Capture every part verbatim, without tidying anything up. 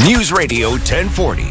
News Radio ten forty,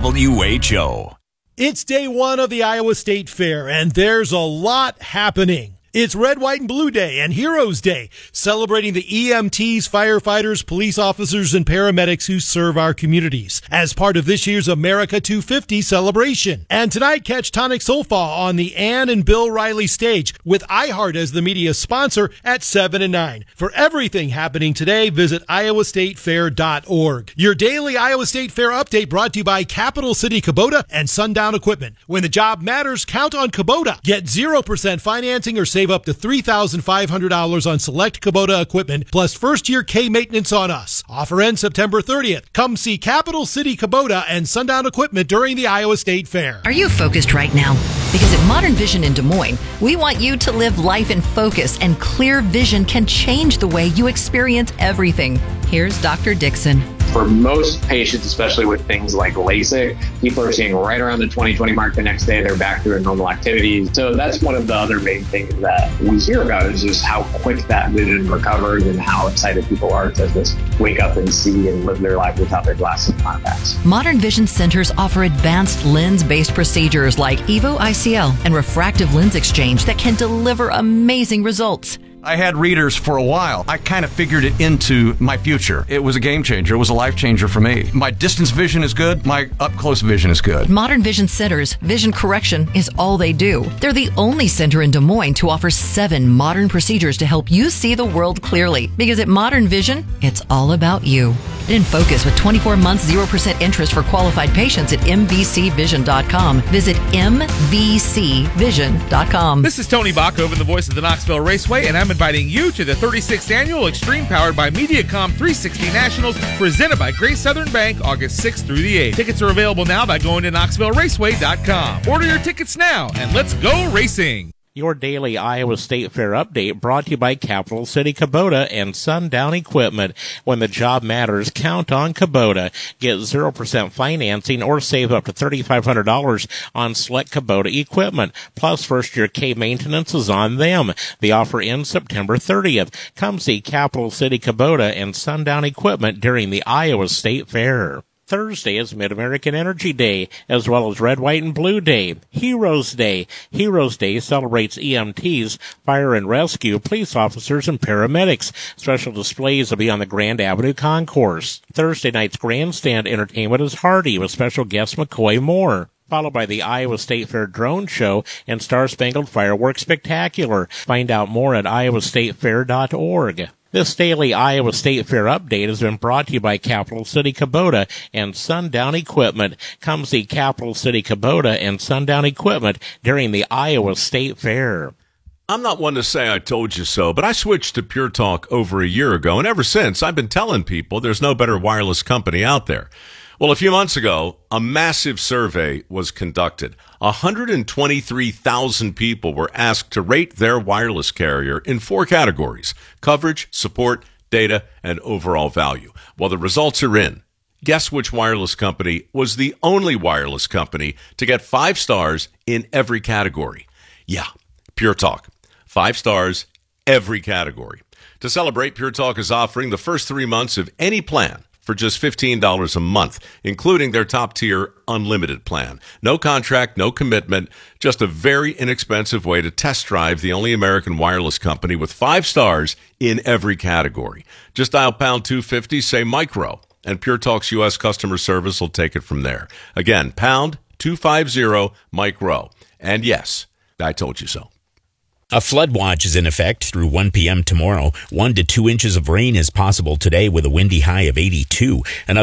W H O. It's day one of the Iowa State Fair, and there's a lot happening. It's Red, White, and Blue Day and Heroes Day, celebrating the E M Ts, firefighters, police officers, and paramedics who serve our communities as part of this year's America two fifty celebration. And tonight, catch Tonic Solfa on the Ann and Bill Riley stage with iHeart as the media sponsor at seven and nine. For everything happening today, visit iowa state fair dot org. Your daily Iowa State Fair update brought to you by Capital City Kubota and Sundown Equipment. When the job matters, count on Kubota. Get zero percent financing or save up to three thousand five hundred dollars on select Kubota equipment, plus first-year K-maintenance on us. Offer ends September thirtieth. Come see Capital City Kubota and Sundown Equipment during the Iowa State Fair. Are you focused right now? Because at Modern Vision in Des Moines, we want you to live life in focus, and clear vision can change the way you experience everything. Here's Doctor Dixon. For most patients, especially with things like LASIK, people are seeing right around the twenty twenty mark the next day, they're back to their normal activities. So that's one of the other main things that we hear about is just how quick that vision recovers and how excited people are to just wake up and see and live their life without their glasses and contacts. Modern Vision centers offer advanced lens-based procedures like EVO I C L and refractive lens exchange that can deliver amazing results. I had readers for a while. I kind of figured it into my future. It was a game changer. It was a life changer for me. My distance vision is good. My up-close vision is good. Modern Vision Centers, vision correction is all they do. They're the only center in Des Moines to offer seven modern procedures to help you see the world clearly. Because at Modern Vision, it's all about you. In focus with twenty-four months, zero percent interest for qualified patients at m v c vision dot com. Visit m v c vision dot com. This is Tony Bacoven, the voice of the Knoxville Raceway, and I'm inviting you to the thirty-sixth Annual Extreme Powered by Mediacom three sixty Nationals presented by Great Southern Bank August sixth through the eighth. Tickets are available now by going to knoxville raceway dot com. Order your tickets now, and let's go racing. Your daily Iowa State Fair update brought to you by Capital City Kubota and Sundown Equipment. When the job matters, count on Kubota. Get zero percent financing or save up to three thousand five hundred dollars on select Kubota equipment. Plus, first-year K-maintenance is on them. The offer ends September thirtieth. Come see Capital City Kubota and Sundown Equipment during the Iowa State Fair. Thursday is Mid-American Energy Day, as well as Red, White, and Blue Day. Heroes Day. Heroes Day celebrates E M Ts, fire and rescue, police officers, and paramedics. Special displays will be on the Grand Avenue Concourse. Thursday night's grandstand entertainment is Hardy, with special guest McCoy Moore, followed by the Iowa State Fair Drone Show and Star Spangled Fireworks Spectacular. Find out more at iowa state fair dot org. This daily Iowa State Fair update has been brought to you by Capital City Kubota and Sundown Equipment. Come see Capital City Kubota and Sundown Equipment during the Iowa State Fair. I'm not one to say I told you so, but I switched to Pure Talk over a year ago, and ever since, I've been telling people there's no better wireless company out there. Well, a few months ago, a massive survey was conducted. one hundred twenty-three thousand people were asked to rate their wireless carrier in four categories: coverage, support, data, and overall value. Well, the results are in. Guess which wireless company was the only wireless company to get five stars in every category? Yeah, Pure Talk. Five stars, every category. To celebrate, Pure Talk is offering the first three months of any plan for just fifteen dollars a month, including their top-tier unlimited plan. No contract, no commitment, just a very inexpensive way to test drive the only American wireless company with five stars in every category. Just dial pound two fifty, say micro, and Pure Talk's U S customer service will take it from there. Again, pound two fifty, micro. And yes, I told you so. A flood watch is in effect through one p.m. tomorrow. One to two inches of rain is possible today with a windy high of eighty-two. Another